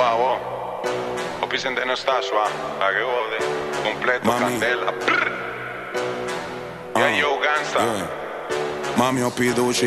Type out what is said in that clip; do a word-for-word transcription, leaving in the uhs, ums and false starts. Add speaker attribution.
Speaker 1: suave, vos. Popi Centeno está suave, la que jode. Completo,
Speaker 2: Mami.
Speaker 1: candela.
Speaker 2: Ah,
Speaker 1: Yeah, yo, gangsta.
Speaker 2: yeah. Mami, ho piduci